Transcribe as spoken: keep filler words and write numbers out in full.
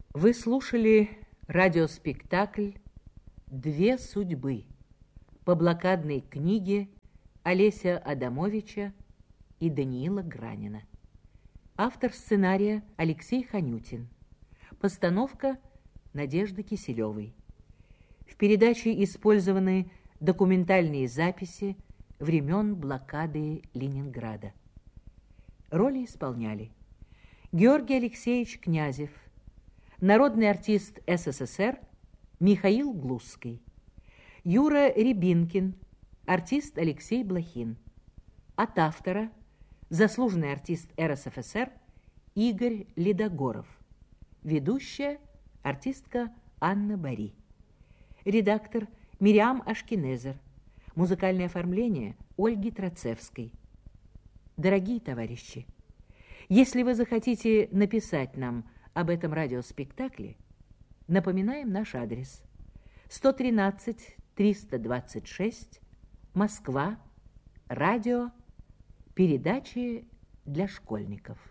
Вы слушали радиоспектакль «Две судьбы» по блокадной книге Олеся Адамовича и Даниила Гранина. Автор сценария Алексей Ханютин. Постановка Надежды Киселевой. В передаче использованы документальные записи времен блокады Ленинграда. Роли исполняли Георгий Алексеевич Князев, народный артист СССР Михаил Глузский, Юра Рябинкин, артист Алексей Блохин, от автора заслуженный артист РСФСР Игорь Ледогоров, ведущая артистка Анна Бари, редактор Мириам Ашкенезер, музыкальное оформление Ольги Троцевской. Дорогие товарищи, если вы захотите написать нам об этом радиоспектакле, напоминаем наш адрес: сто тринадцать триста двадцать шесть, Москва, радио, передачи для школьников.